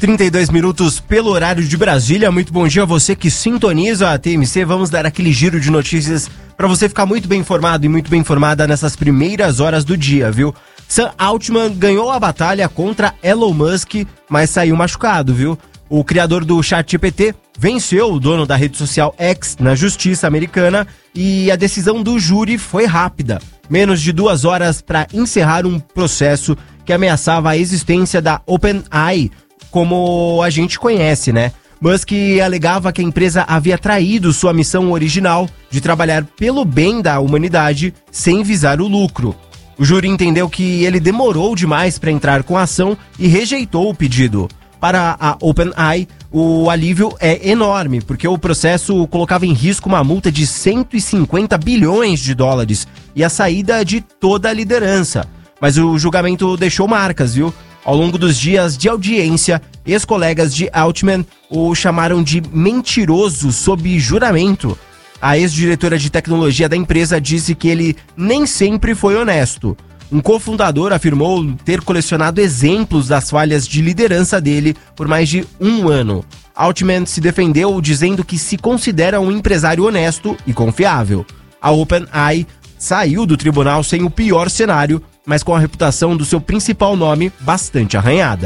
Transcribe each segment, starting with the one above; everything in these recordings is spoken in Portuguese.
32 minutos pelo horário de Brasília. Muito bom dia a você que sintoniza a TMC. Vamos dar aquele giro de notícias para você ficar muito bem informado e muito bem informada nessas primeiras horas do dia, viu? Sam Altman ganhou a batalha contra Elon Musk, mas saiu machucado, viu? O criador do ChatGPT venceu o dono da rede social X na justiça americana e a decisão do júri foi rápida. Menos de 2 horas para encerrar um processo que ameaçava a existência da OpenAI, como a gente conhece, né? Musk alegava que a empresa havia traído sua missão original de trabalhar pelo bem da humanidade sem visar o lucro. O júri entendeu que ele demorou demais para entrar com a ação e rejeitou o pedido. Para a OpenAI, o alívio é enorme, porque o processo colocava em risco uma multa de 150 bilhões de dólares e a saída de toda a liderança. Mas o julgamento deixou marcas, viu? Ao longo dos dias de audiência, ex-colegas de Altman o chamaram de mentiroso sob juramento. A ex-diretora de tecnologia da empresa disse que ele nem sempre foi honesto. Um cofundador afirmou ter colecionado exemplos das falhas de liderança dele por mais de 1 ano. Altman se defendeu dizendo que se considera um empresário honesto e confiável. A OpenAI saiu do tribunal sem o pior cenário, mas com a reputação do seu principal nome bastante arranhada.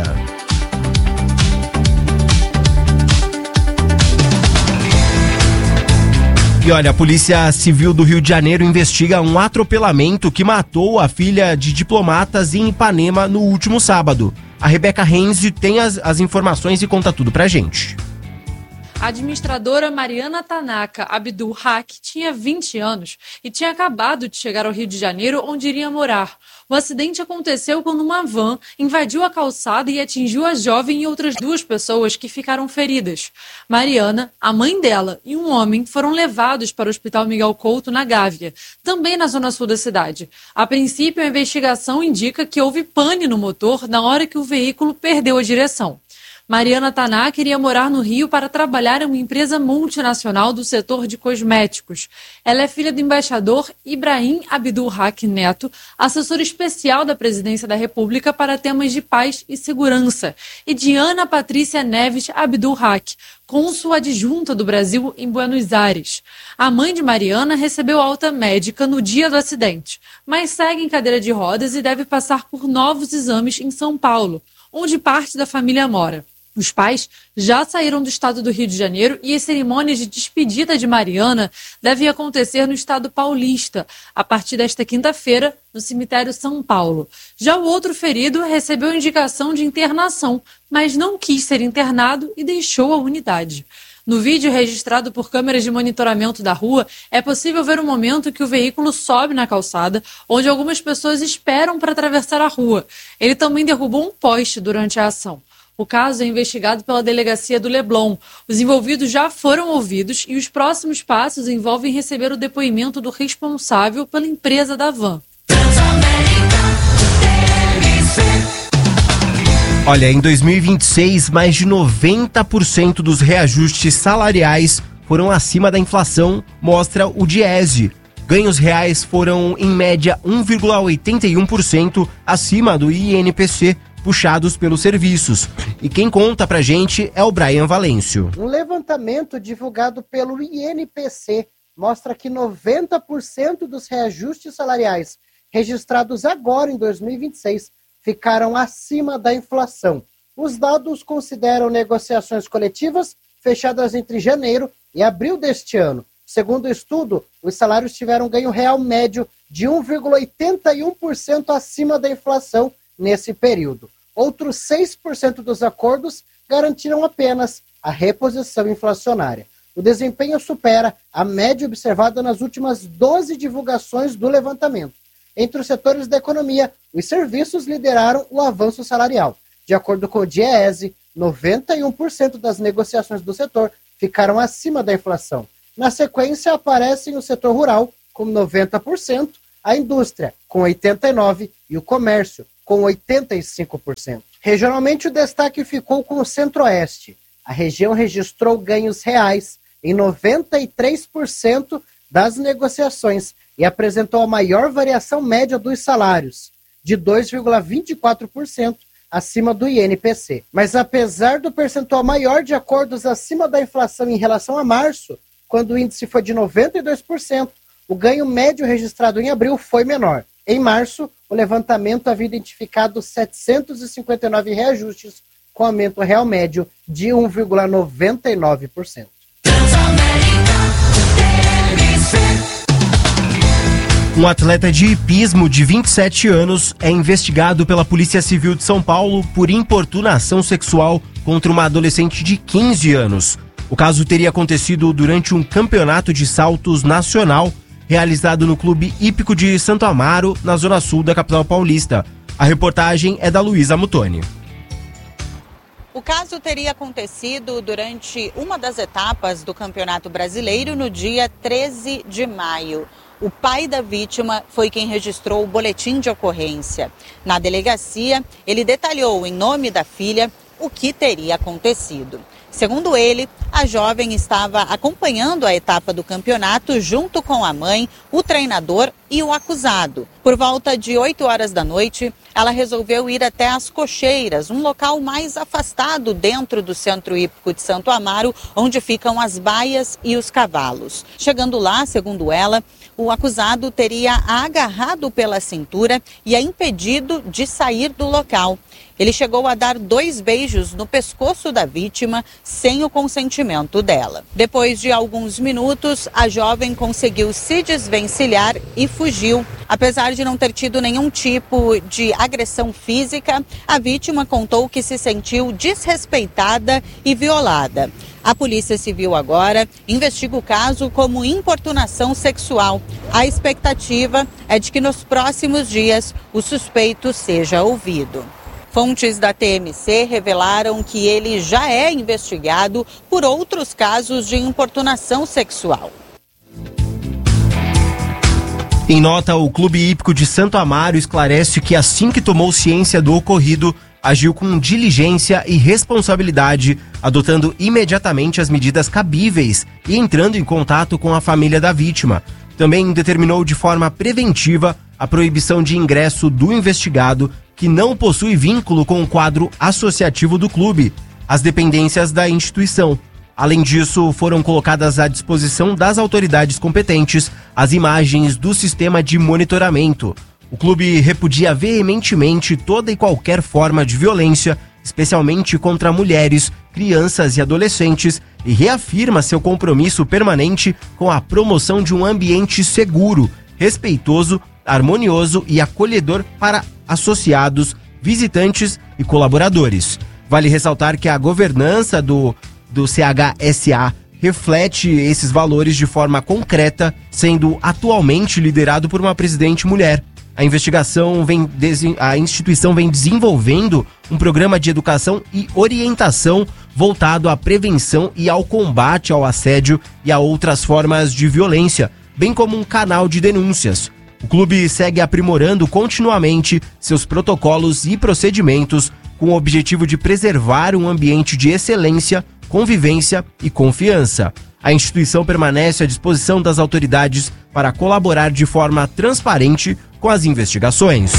E olha, a Polícia Civil do Rio de Janeiro investiga um atropelamento que matou a filha de diplomatas em Ipanema no último sábado. A Rebeca Renzi tem as informações e conta tudo pra gente. A administradora Mariana Tanaka Abdul Haq tinha 20 anos e tinha acabado de chegar ao Rio de Janeiro, onde iria morar. O acidente aconteceu quando uma van invadiu a calçada e atingiu a jovem e outras 2 pessoas que ficaram feridas. Mariana, a mãe dela e um homem foram levados para o Hospital Miguel Couto, na Gávea, também na zona sul da cidade. A princípio, a investigação indica que houve pane no motor na hora que o veículo perdeu a direção. Mariana Tanaka iria morar no Rio para trabalhar em uma empresa multinacional do setor de cosméticos. Ela é filha do embaixador Ibrahim Abdul Haq Neto, assessor especial da Presidência da República para temas de paz e segurança, e de Ana Patrícia Neves Abdul Haq, cônsul adjunta do Brasil em Buenos Aires. A mãe de Mariana recebeu alta médica no dia do acidente, mas segue em cadeira de rodas e deve passar por novos exames em São Paulo, onde parte da família mora. Os pais já saíram do estado do Rio de Janeiro e as cerimônias de despedida de Mariana devem acontecer no estado paulista, a partir desta quinta-feira, no cemitério São Paulo. Já o outro ferido recebeu indicação de internação, mas não quis ser internado e deixou a unidade. No vídeo registrado por câmeras de monitoramento da rua, é possível ver o momento que o veículo sobe na calçada, onde algumas pessoas esperam para atravessar a rua. Ele também derrubou um poste durante a ação. O caso é investigado pela delegacia do Leblon. Os envolvidos já foram ouvidos e os próximos passos envolvem receber o depoimento do responsável pela empresa da van. Olha, em 2026, mais de 90% dos reajustes salariais foram acima da inflação, mostra o Diese. Ganhos reais foram, em média, 1,81% acima do INPC, puxados pelos serviços. E quem conta pra gente é o Brian Valêncio. Um levantamento divulgado pelo INPC mostra que 90% dos reajustes salariais registrados agora em 2026 ficaram acima da inflação. Os dados consideram negociações coletivas fechadas entre janeiro e abril deste ano. Segundo o estudo, os salários tiveram ganho real médio de 1,81% acima da inflação nesse período. Outros 6% dos acordos garantiram apenas a reposição inflacionária. O desempenho supera a média observada nas últimas 12 divulgações do levantamento. Entre os setores da economia, os serviços lideraram o avanço salarial. De acordo com o Diese, 91% das negociações do setor ficaram acima da inflação. Na sequência, aparecem o setor rural, com 90%, a indústria, com 89%, e o comércio, com 85%. Regionalmente, o destaque ficou com o Centro-Oeste. A região registrou ganhos reais em 93% das negociações e apresentou a maior variação média dos salários, de 2,24%, acima do INPC. Mas apesar do percentual maior de acordos acima da inflação em relação a março, quando o índice foi de 92%, o ganho médio registrado em abril foi menor. Em março, o levantamento havia identificado 759 reajustes, com aumento real médio de 1,99%. Um atleta de hipismo de 27 anos é investigado pela Polícia Civil de São Paulo por importunação sexual contra uma adolescente de 15 anos. O caso teria acontecido durante um campeonato de saltos nacional realizado no Clube Hípico de Santo Amaro, na zona sul da capital paulista. A reportagem é da Luísa Mutoni. O caso teria acontecido durante uma das etapas do Campeonato Brasileiro no dia 13 de maio. O pai da vítima foi quem registrou o boletim de ocorrência. Na delegacia, ele detalhou em nome da filha o que teria acontecido. Segundo ele, a jovem estava acompanhando a etapa do campeonato junto com a mãe, o treinador e o acusado. Por volta de 8 horas da noite, ela resolveu ir até as Cocheiras, um local mais afastado dentro do Centro Hípico de Santo Amaro, onde ficam as baias e os cavalos. Chegando lá, segundo ela, o acusado teria a agarrado pela cintura e a impedido de sair do local. Ele chegou a dar 2 beijos no pescoço da vítima sem o consentimento dela. Depois de alguns minutos, a jovem conseguiu se desvencilhar e fugiu. Apesar de não ter tido nenhum tipo de agressão física, a vítima contou que se sentiu desrespeitada e violada. A Polícia Civil agora investiga o caso como importunação sexual. A expectativa é de que nos próximos dias o suspeito seja ouvido. Fontes da TMC revelaram que ele já é investigado por outros casos de importunação sexual. Em nota, o Clube Hípico de Santo Amaro esclarece que assim que tomou ciência do ocorrido, agiu com diligência e responsabilidade, adotando imediatamente as medidas cabíveis e entrando em contato com a família da vítima. Também determinou de forma preventiva a proibição de ingresso do investigado, que não possui vínculo com o quadro associativo do clube, as dependências da instituição. Além disso, foram colocadas à disposição das autoridades competentes as imagens do sistema de monitoramento. O clube repudia veementemente toda e qualquer forma de violência, especialmente contra mulheres, crianças e adolescentes, e reafirma seu compromisso permanente com a promoção de um ambiente seguro, respeitoso, harmonioso e acolhedor para associados, visitantes e colaboradores. Vale ressaltar que a governança do CHSA reflete esses valores de forma concreta, sendo atualmente liderado por uma presidente mulher. A instituição vem desenvolvendo um programa de educação e orientação voltado à prevenção e ao combate ao assédio e a outras formas de violência, bem como um canal de denúncias. O clube segue aprimorando continuamente seus protocolos e procedimentos com o objetivo de preservar um ambiente de excelência, convivência e confiança. A instituição permanece à disposição das autoridades para colaborar de forma transparente com as investigações.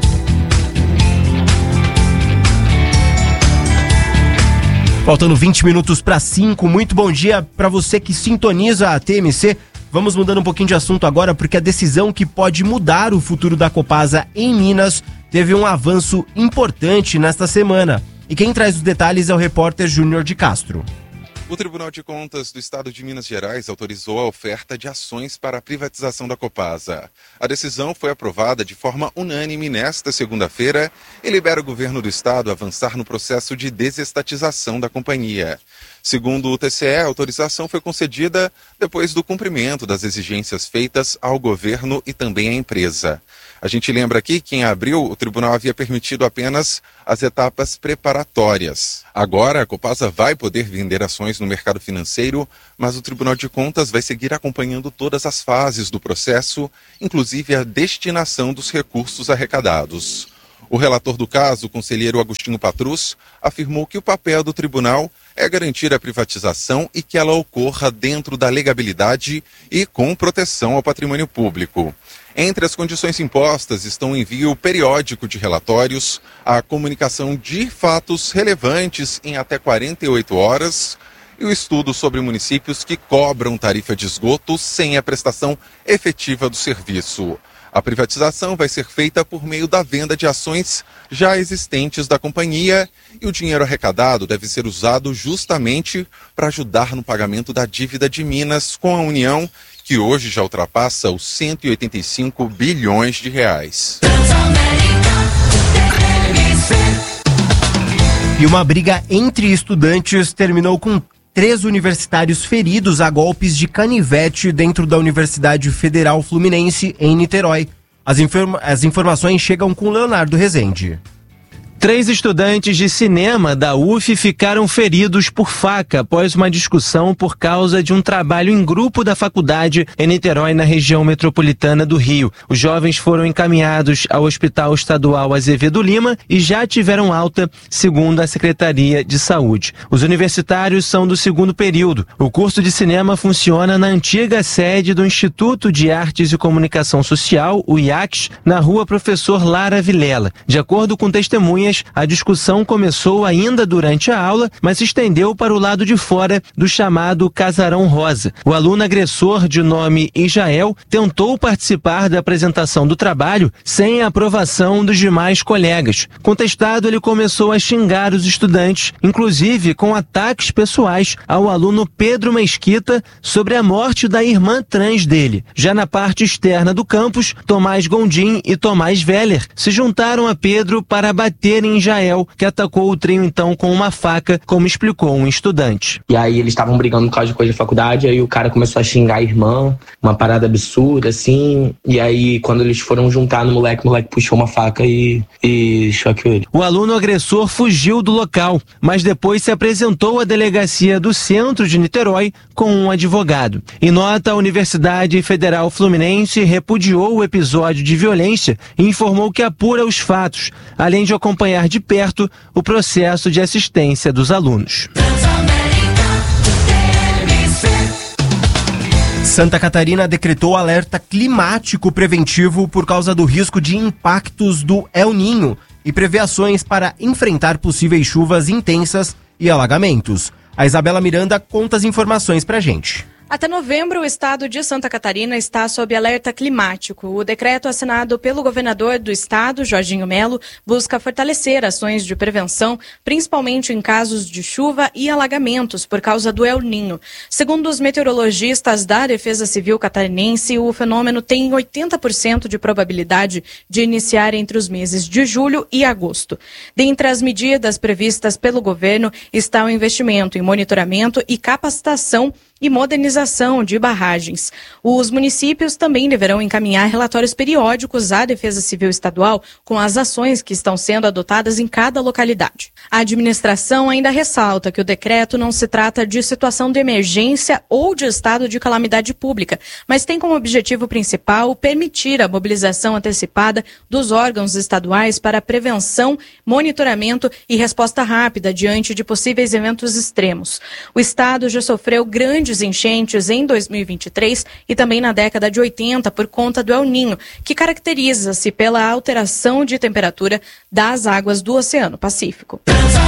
Faltando 20 minutos para 5, muito bom dia para você que sintoniza a TMC. Vamos mudando um pouquinho de assunto agora, porque a decisão que pode mudar o futuro da Copasa em Minas teve um avanço importante nesta semana. E quem traz os detalhes é o repórter Júnior de Castro. O Tribunal de Contas do Estado de Minas Gerais autorizou a oferta de ações para a privatização da Copasa. A decisão foi aprovada de forma unânime nesta segunda-feira e libera o governo do estado a avançar no processo de desestatização da companhia. Segundo o TCE, a autorização foi concedida depois do cumprimento das exigências feitas ao governo e também à empresa. A gente lembra aqui que em abril o tribunal havia permitido apenas as etapas preparatórias. Agora a Copasa vai poder vender ações no mercado financeiro, mas o Tribunal de Contas vai seguir acompanhando todas as fases do processo, inclusive a destinação dos recursos arrecadados. O relator do caso, o conselheiro Agostinho Patrus, afirmou que o papel do tribunal é garantir a privatização e que ela ocorra dentro da legabilidade e com proteção ao patrimônio público. Entre as condições impostas estão o envio periódico de relatórios, a comunicação de fatos relevantes em até 48 horas e o estudo sobre municípios que cobram tarifa de esgoto sem a prestação efetiva do serviço. A privatização vai ser feita por meio da venda de ações já existentes da companhia e o dinheiro arrecadado deve ser usado justamente para ajudar no pagamento da dívida de Minas com a União, que hoje já ultrapassa os 185 bilhões de reais. E uma briga entre estudantes terminou com 3 universitários feridos a golpes de canivete dentro da Universidade Federal Fluminense, em Niterói. As informações chegam com Leonardo Rezende. 3 estudantes de cinema da UF ficaram feridos por faca após uma discussão por causa de um trabalho em grupo da faculdade em Niterói, na região metropolitana do Rio. Os jovens foram encaminhados ao Hospital Estadual Azevedo Lima e já tiveram alta, segundo a Secretaria de Saúde. Os universitários são do 2º período. O curso de cinema funciona na antiga sede do Instituto de Artes e Comunicação Social, o IACS, na rua Professor Lara Vilela. De acordo com testemunhas, a discussão começou ainda durante a aula, mas se estendeu para o lado de fora do chamado Casarão Rosa. O aluno agressor, de nome Israel, tentou participar da apresentação do trabalho sem a aprovação dos demais colegas. Contestado, ele começou a xingar os estudantes, inclusive com ataques pessoais ao aluno Pedro Mesquita sobre a morte da irmã trans dele. Já na parte externa do campus, Tomás Gondim e Tomás Veller se juntaram a Pedro para bater em Israel, que atacou o trio então com uma faca, como explicou um estudante. E aí eles estavam brigando por causa de coisa de faculdade, aí o cara começou a xingar a irmã, uma parada absurda, assim, e aí quando eles foram juntar no moleque, o moleque puxou uma faca e choqueou ele. O aluno agressor fugiu do local, mas depois se apresentou à delegacia do centro de Niterói com um advogado. Em nota, a Universidade Federal Fluminense repudiou o episódio de violência e informou que apura os fatos, além de acompanhar de perto o processo de assistência dos alunos. Santa Catarina decretou alerta climático preventivo por causa do risco de impactos do El Niño e prevê ações para enfrentar possíveis chuvas intensas e alagamentos. A Isabela Miranda conta as informações pra gente. Até novembro, o estado de Santa Catarina está sob alerta climático. O decreto assinado pelo governador do estado, Jorginho Melo, busca fortalecer ações de prevenção, principalmente em casos de chuva e alagamentos por causa do El Niño. Segundo os meteorologistas da Defesa Civil catarinense, o fenômeno tem 80% de probabilidade de iniciar entre os meses de julho e agosto. Dentre as medidas previstas pelo governo está o investimento em monitoramento e capacitação e modernização de barragens. Os municípios também deverão encaminhar relatórios periódicos à Defesa Civil Estadual com as ações que estão sendo adotadas em cada localidade. A administração ainda ressalta que o decreto não se trata de situação de emergência ou de estado de calamidade pública, mas tem como objetivo principal permitir a mobilização antecipada dos órgãos estaduais para prevenção, monitoramento e resposta rápida diante de possíveis eventos extremos. O estado já sofreu grandes enchentes em 2023 e também na década de 80 por conta do El Niño, que caracteriza-se pela alteração de temperatura das águas do Oceano Pacífico.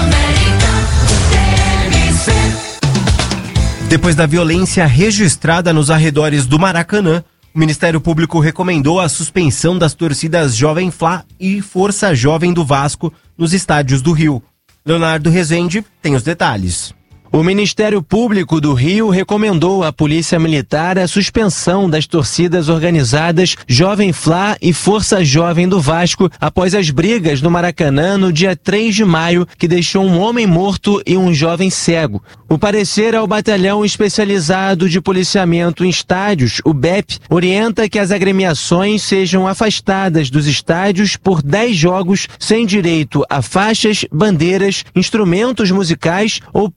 Depois da violência registrada nos arredores do Maracanã, o Ministério Público recomendou a suspensão das torcidas Jovem Flá e Força Jovem do Vasco nos estádios do Rio. Leonardo Rezende tem os detalhes. O Ministério Público do Rio recomendou à Polícia Militar a suspensão das torcidas organizadas Jovem Flá e Força Jovem do Vasco após as brigas no Maracanã no dia 3 de maio, que deixou um homem morto e um jovem cego. O parecer ao Batalhão Especializado de Policiamento em Estádios, o BEP, orienta que as agremiações sejam afastadas dos estádios por 10 jogos sem direito a faixas, bandeiras, instrumentos musicais ou peças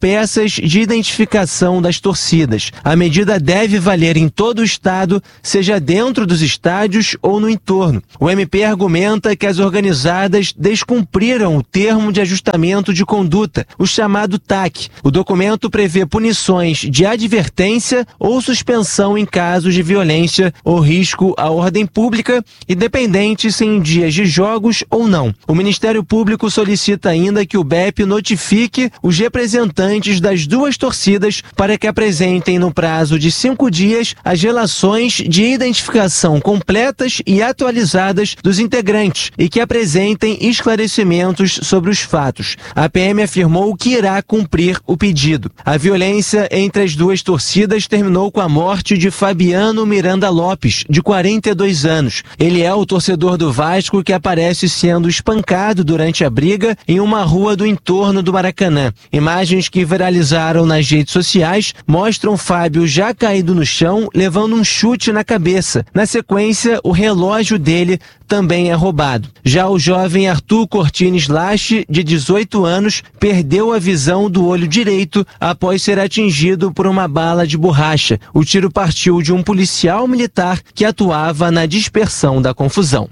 peças de identificação das torcidas. A medida deve valer em todo o estado, seja dentro dos estádios ou no entorno. O MP argumenta que as organizadas descumpriram o termo de ajustamento de conduta, o chamado TAC. O documento prevê punições de advertência ou suspensão em casos de violência ou risco à ordem pública, independente se em dias de jogos ou não. O Ministério Público solicita ainda que o BEP notifique os representantes das duas torcidas para que apresentem no prazo de 5 dias as relações de identificação completas e atualizadas dos integrantes e que apresentem esclarecimentos sobre os fatos. A PM afirmou que irá cumprir o pedido. A violência entre as duas torcidas terminou com a morte de Fabiano Miranda Lopes, de 42 anos. Ele é o torcedor do Vasco que aparece sendo espancado durante a briga em uma rua do entorno do Maracanã. Imagens que viralizaram nas redes sociais mostram Fábio já caído no chão, levando um chute na cabeça. Na sequência, o relógio dele também é roubado. Já o jovem Arthur Cortines Lache, de 18 anos, perdeu a visão do olho direito após ser atingido por uma bala de borracha. O tiro partiu de um policial militar que atuava na dispersão da confusão.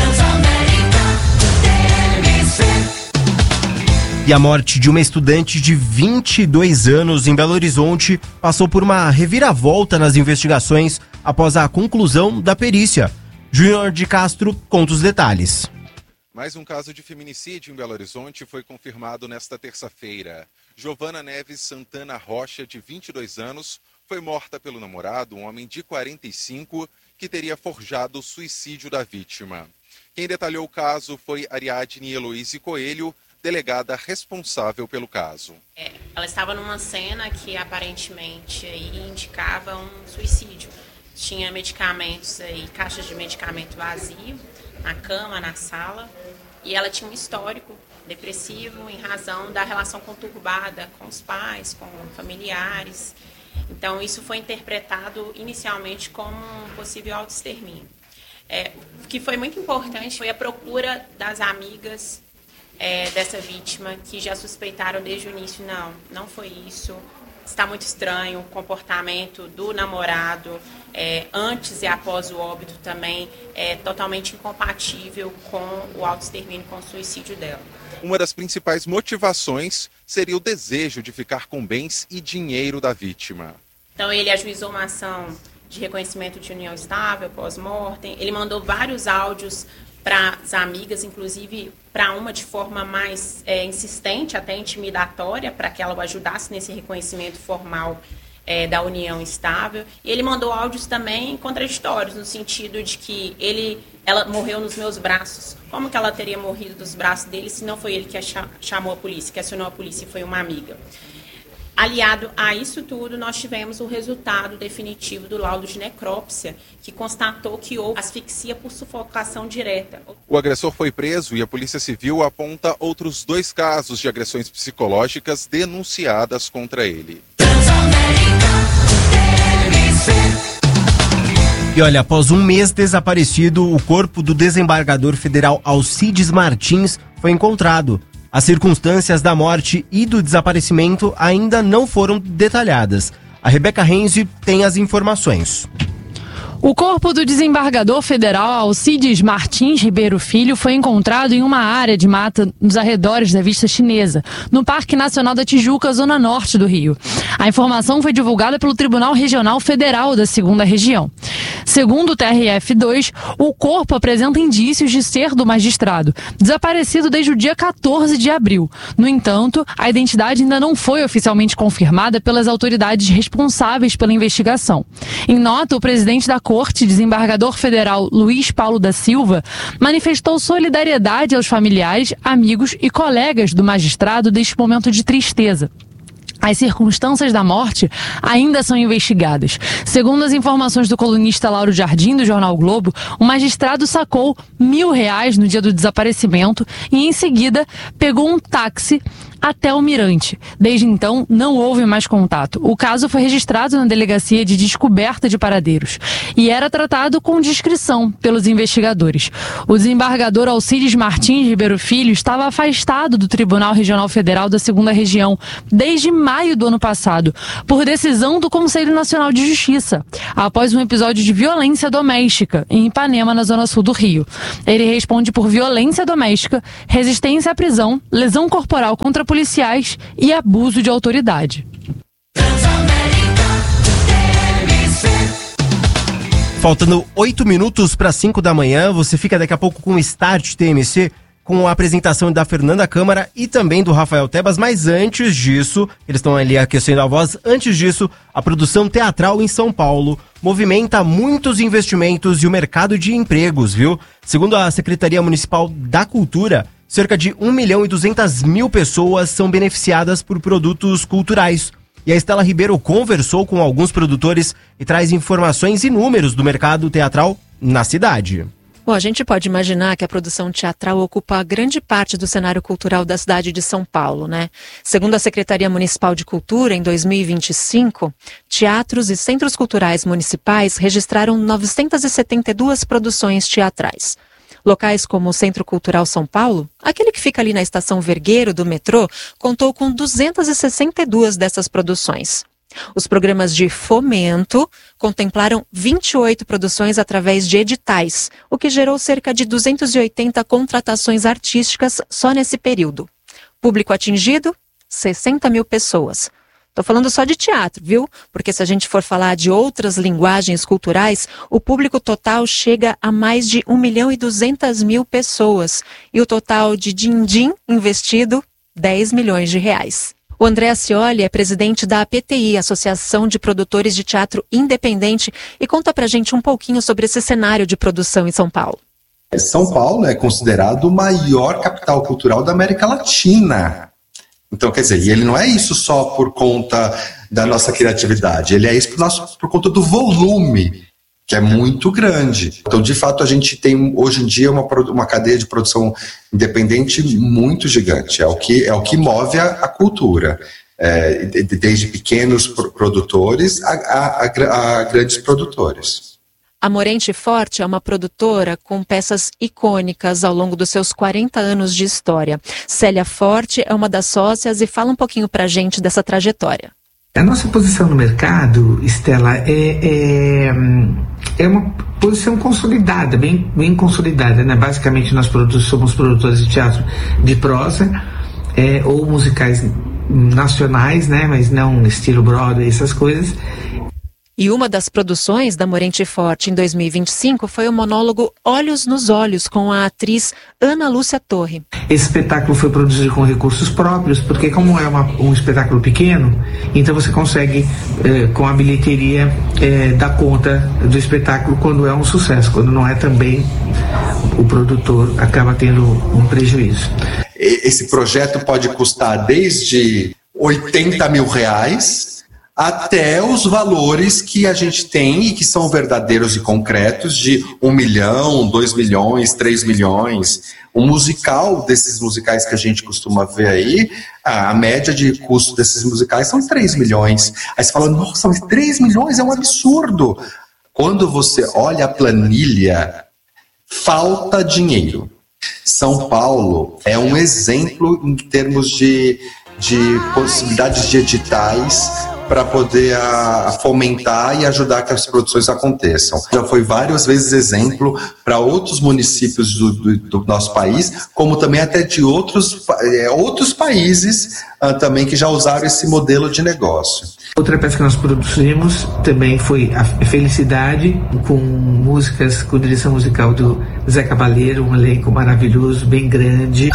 E a morte de uma estudante de 22 anos em Belo Horizonte passou por uma reviravolta nas investigações após a conclusão da perícia. Júnior de Castro conta os detalhes. Mais um caso de feminicídio em Belo Horizonte foi confirmado nesta terça-feira. Giovana Neves Santana Rocha, de 22 anos, foi morta pelo namorado, um homem de 45, que teria forjado o suicídio da vítima. Quem detalhou o caso foi Ariadne Heloíse Coelho, delegada responsável pelo caso. Ela estava numa cena que aparentemente indicava um suicídio. Tinha medicamentos, caixas de medicamento vazio na cama, na sala, e ela tinha um histórico depressivo em razão da relação conturbada com os pais, com familiares. Então isso foi interpretado inicialmente como um possível autoextermínio. O que foi muito importante foi a procura das amigas dessa vítima, que já suspeitaram desde o início, não foi isso, está muito estranho o comportamento do namorado, antes e após o óbito também, totalmente incompatível com o autoextermínio, com o suicídio dela. Uma das principais motivações seria o desejo de ficar com bens e dinheiro da vítima. Então ele ajuizou uma ação de reconhecimento de união estável pós-mortem, ele mandou vários áudios para as amigas, inclusive para uma de forma mais insistente, até intimidatória, para que ela o ajudasse nesse reconhecimento formal da união estável. E ele mandou áudios também contraditórios, no sentido de que ela morreu nos meus braços. Como que ela teria morrido dos braços dele se não foi ele que chamou a polícia, que acionou a polícia, foi uma amiga? Aliado a isso tudo, nós tivemos o resultado definitivo do laudo de necrópsia, que constatou que houve asfixia por sufocação direta. O agressor foi preso e a Polícia Civil aponta outros 2 casos de agressões psicológicas denunciadas contra ele. E olha, após um mês desaparecido, o corpo do desembargador federal Alcides Martins foi encontrado. As circunstâncias da morte e do desaparecimento ainda não foram detalhadas. A Rebeca Renzi tem as informações. O corpo do desembargador federal Alcides Martins Ribeiro Filho foi encontrado em uma área de mata nos arredores da Vista Chinesa, no Parque Nacional da Tijuca, zona norte do Rio. A informação foi divulgada pelo Tribunal Regional Federal da 2ª Região. Segundo o TRF2, o corpo apresenta indícios de ser do magistrado, desaparecido desde o dia 14 de abril. No entanto, a identidade ainda não foi oficialmente confirmada pelas autoridades responsáveis pela investigação. Em nota, o presidente da Corte, desembargador federal Luiz Paulo da Silva, manifestou solidariedade aos familiares, amigos e colegas do magistrado neste momento de tristeza. As circunstâncias da morte ainda são investigadas. Segundo as informações do colunista Lauro Jardim, do Jornal Globo, o magistrado sacou R$ 1.000 no dia do desaparecimento e, em seguida, pegou um táxi até o Mirante. Desde então, não houve mais contato. O caso foi registrado na Delegacia de Descoberta de Paradeiros e era tratado com discrição pelos investigadores. O desembargador Alcides Martins Ribeiro Filho estava afastado do Tribunal Regional Federal da 2ª Região desde maio do ano passado, por decisão do Conselho Nacional de Justiça, após um episódio de violência doméstica em Ipanema, na zona sul do Rio. Ele responde por violência doméstica, resistência à prisão, lesão corporal contra policiais e abuso de autoridade. Faltando 8 minutos para 5 da manhã, você fica daqui a pouco com o Start TMC, com a apresentação da Fernanda Câmara e também do Rafael Tebas, mas antes disso, eles estão ali aquecendo a voz, antes disso, a produção teatral em São Paulo movimenta muitos investimentos e o mercado de empregos, viu? Segundo a Secretaria Municipal da Cultura, cerca de 1.200.000 pessoas são beneficiadas por produtos culturais. E a Estela Ribeiro conversou com alguns produtores e traz informações e números do mercado teatral na cidade. Bom, a gente pode imaginar que a produção teatral ocupa grande parte do cenário cultural da cidade de São Paulo, né? Segundo a Secretaria Municipal de Cultura, em 2025, teatros e centros culturais municipais registraram 972 produções teatrais. Locais como o Centro Cultural São Paulo, aquele que fica ali na Estação Vergueiro do metrô, contou com 262 dessas produções. Os programas de fomento contemplaram 28 produções através de editais, o que gerou cerca de 280 contratações artísticas só nesse período. Público atingido? 60.000 pessoas. Estou falando só de teatro, viu? Porque se a gente for falar de outras linguagens culturais, o público total chega a mais de 1.200.000 pessoas. E o total de din-din investido, 10 milhões de reais. O André Ascioli é presidente da APTI, Associação de Produtores de Teatro Independente, e conta pra gente um pouquinho sobre esse cenário de produção em São Paulo. São Paulo é considerado o maior capital cultural da América Latina. Então, quer dizer, e ele não é isso só por conta da nossa criatividade, ele é isso por conta do volume, que é muito grande. Então, de fato, a gente tem hoje em dia uma cadeia de produção independente muito gigante. É o que move a cultura, desde pequenos produtores a grandes produtores. A Morente Forte é uma produtora com peças icônicas ao longo dos seus 40 anos de história. Célia Forte é uma das sócias e fala um pouquinho pra gente dessa trajetória. A nossa posição no mercado, Estela, é uma posição consolidada, bem consolidada, né? Basicamente nós somos produtores de teatro de prosa, ou musicais nacionais, né? Mas não estilo Broadway, essas coisas. E uma das produções da Morente Forte em 2025 foi o monólogo Olhos nos Olhos, com a atriz Ana Lúcia Torre. Esse espetáculo foi produzido com recursos próprios, porque como é um espetáculo pequeno, então você consegue, com a bilheteria, dar conta do espetáculo quando é um sucesso. Quando não é, também o produtor acaba tendo um prejuízo. Esse projeto pode custar desde R$80 mil até os valores que a gente tem e que são verdadeiros e concretos de 1 milhão, 2 milhões, 3 milhões. O musical desses musicais que a gente costuma ver aí, a média de custo desses musicais são 3 milhões. Aí você fala, nossa, mas 3 milhões é um absurdo. Quando você olha a planilha, falta dinheiro. São Paulo é um exemplo em termos de possibilidades de editais para poder fomentar e ajudar que as produções aconteçam. Já foi várias vezes exemplo para outros municípios do nosso país, como também até de outros países também que já usaram esse modelo de negócio. Outra peça que nós produzimos também foi a Felicidade, com músicas, com direção musical do Zé Cabaleiro, um elenco maravilhoso, bem grande.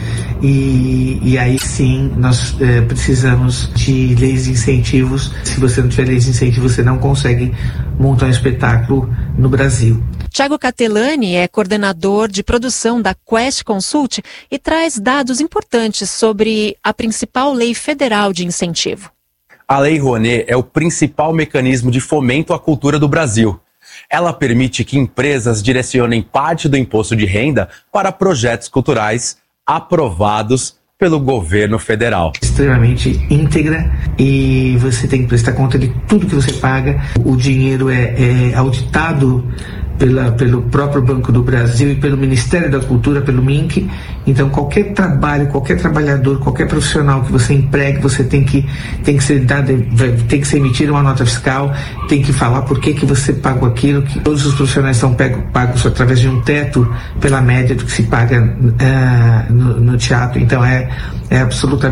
E aí sim, nós precisamos de leis de incentivos. Se você não tiver leis de incentivo, você não consegue montar um espetáculo no Brasil. Thiago Catelani é coordenador de produção da Quest Consult e traz dados importantes sobre a principal lei federal de incentivo. A Lei Rouanet é o principal mecanismo de fomento à cultura do Brasil. Ela permite que empresas direcionem parte do imposto de renda para projetos culturais aprovados pelo governo federal. Extremamente íntegra e você tem que prestar conta de tudo que você paga. O dinheiro é auditado pelo próprio Banco do Brasil e pelo Ministério da Cultura, pelo MINC. Então qualquer trabalho, qualquer trabalhador, qualquer profissional que você empregue, você tem que ser emitida uma nota fiscal, tem que falar por que você pagou aquilo, que todos os profissionais são pagos através de um teto pela média do que se paga no teatro. Então é absolutamente